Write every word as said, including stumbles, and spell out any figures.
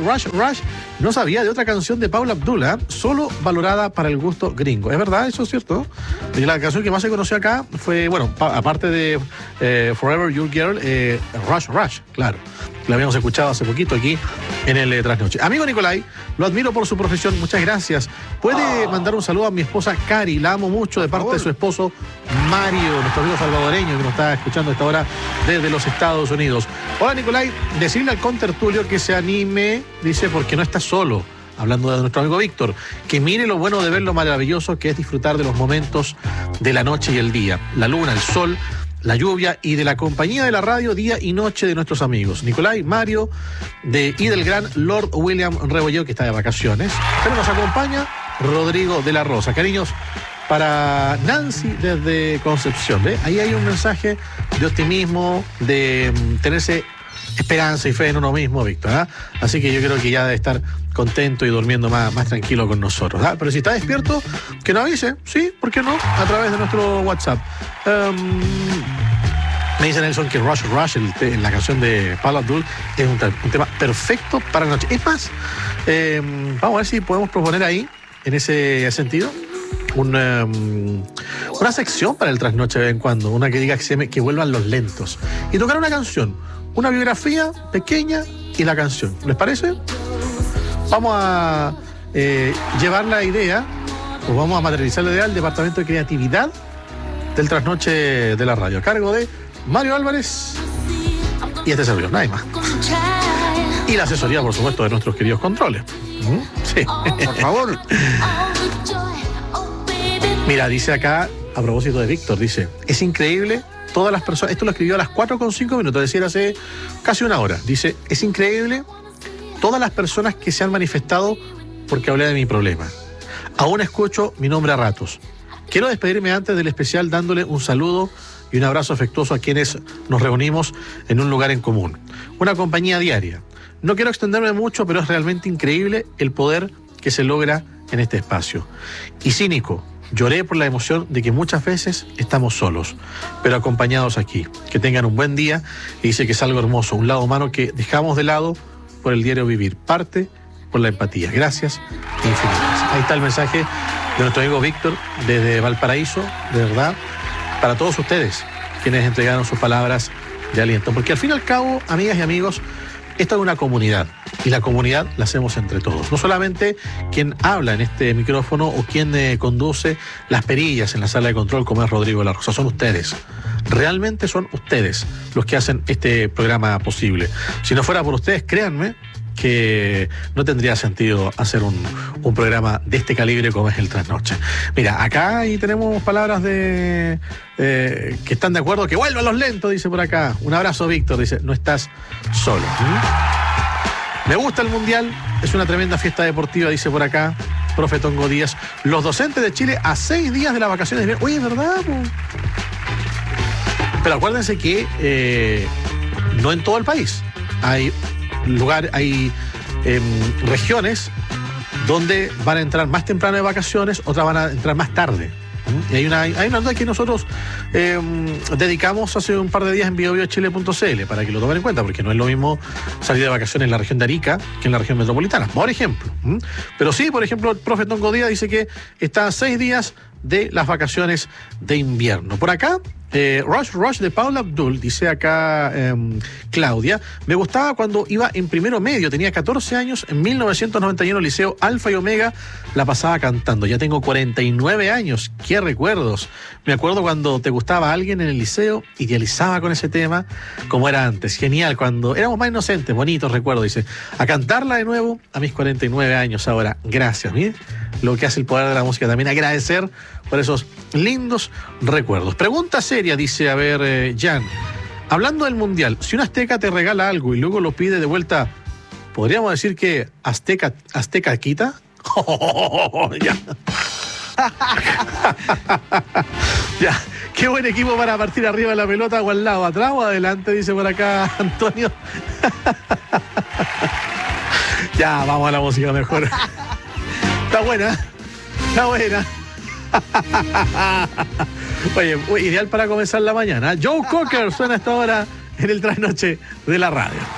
Rush Rush no sabía de otra canción de Paula Abdul, ¿eh? Solo valorada para el gusto gringo. ¿Es verdad? ¿Eso es cierto? Y la canción que más se conoció acá fue, bueno, pa- aparte de eh, Forever Your Girl, eh, Rush Rush, claro. La habíamos escuchado hace poquito aquí en el eh, Trasnoche. Amigo Nicolai, lo admiro por su profesión, muchas gracias. ¿Puede mandar un saludo a mi esposa Cari? La amo mucho de parte de su esposo Mario, nuestro amigo salvadoreño que nos está escuchando a esta hora desde los Estados Unidos. Hola Nicolai, decirle al contertulio que se anime, dice, porque no está solo. Hablando de nuestro amigo Víctor, que mire lo bueno de ver lo maravilloso que es disfrutar de los momentos de la noche y el día. La luna, el sol, la lluvia y de la compañía de la radio día y noche de nuestros amigos. Nicolai, Mario de, y del gran Lord William Rebolledo, que está de vacaciones. Pero nos acompaña Rodrigo de la Rosa. Cariños para Nancy desde Concepción. ¿Ve? Ahí hay un mensaje de optimismo, de um, tenerse esperanza y fe en uno mismo, Víctor. ¿eh? Así que yo creo que ya debe estar contento y durmiendo más, más tranquilo con nosotros. ¿eh? Pero si está despierto, que nos avise, sí, ¿por qué no? A través de nuestro WhatsApp. Um, me dice Nelson que Rush Rush, el te, la canción de Paula Abdul, es un, un tema perfecto para la noche. Es más, eh, vamos a ver si podemos proponer ahí, en ese sentido, una, um, una sección para el trasnoche de vez en cuando, una que diga que, se me, que vuelvan los lentos. Y tocar una canción, una biografía pequeña y la canción. ¿Les parece? Vamos a eh, llevar la idea, o vamos a materializar la idea al Departamento de Creatividad del Trasnoche de la Radio, a cargo de Mario Álvarez y este servidor, nadie más. Y la asesoría, por supuesto, de nuestros queridos controles. ¿Mm? Sí. Por favor. Mira, dice acá, a propósito de Víctor, dice, es increíble, todas las personas, esto lo escribió a las cuatro con cinco minutos, es decir, hace casi una hora. Dice, es increíble todas las personas que se han manifestado porque hablé de mi problema. Aún escucho mi nombre a ratos. Quiero despedirme antes del especial dándole un saludo y un abrazo afectuoso a quienes nos reunimos en un lugar en común. Una compañía diaria. No quiero extenderme mucho, pero es realmente increíble el poder que se logra en este espacio. Y cínico, lloré por la emoción de que muchas veces estamos solos, pero acompañados aquí. Que tengan un buen día. Y dice que es algo hermoso, un lado humano que dejamos de lado por el diario vivir. Parte por la empatía. Gracias infinitas. Ahí está el mensaje de nuestro amigo Víctor desde Valparaíso, de verdad, para todos ustedes quienes entregaron sus palabras de aliento. Porque al fin y al cabo, amigas y amigos, esto es una comunidad y la comunidad la hacemos entre todos. No solamente quien habla en este micrófono o quien eh, conduce las perillas en la sala de control, como es Rodrigo de la Rosa, son ustedes. Realmente son ustedes los que hacen este programa posible. Si no fuera por ustedes, créanme que no tendría sentido hacer un, un programa de este calibre como es el Trasnoche. Mira, acá ahí tenemos palabras de eh, que están de acuerdo, que vuelvan los lentos, dice por acá. Un abrazo, Víctor, dice, no estás solo. ¿Mm? Me gusta el Mundial, es una tremenda fiesta deportiva, dice por acá profe Tongo Díaz. Los docentes de Chile a seis días de las vacaciones. Oye, ¿es verdad? Pero acuérdense que eh, no en todo el país hay lugar, hay eh, regiones donde van a entrar más temprano de vacaciones, otras van a entrar más tarde. ¿Mm? Y hay una, hay una nota que nosotros eh, dedicamos hace un par de días en bio bio chile punto c l para que lo tomen en cuenta, porque no es lo mismo salir de vacaciones en la región de Arica que en la región metropolitana, por ejemplo. ¿Mm? Pero sí, por ejemplo, el profe Tongo Díaz dice que está a seis días de las vacaciones de invierno. Por acá, Eh, Rush Rush de Paula Abdul, dice acá eh, Claudia, me gustaba cuando iba en primero medio, tenía catorce años, en mil novecientos noventa y uno, Liceo Alfa y Omega, la pasaba cantando. Ya tengo cuarenta y nueve años, qué recuerdos. Me acuerdo cuando te gustaba alguien en el liceo, idealizaba con ese tema, como era antes. Genial, cuando éramos más inocentes, bonitos recuerdos, dice. A cantarla de nuevo a mis cuarenta y nueve años ahora. Gracias, mire lo que hace el poder de la música también, agradecer por esos lindos recuerdos. Pregunta seria, dice, a ver, eh, Jan, hablando del Mundial, si un azteca te regala algo y luego lo pide de vuelta, ¿podríamos decir que azteca, azteca quita? Ya. Ya, qué buen equipo para partir arriba de la pelota, o al lado, atrás o adelante, dice por acá Antonio. Ya, vamos a la música mejor. Está buena, está buena. Oye, ideal para comenzar la mañana. Joe Cocker suena hasta ahora en el Trasnoche de la Radio.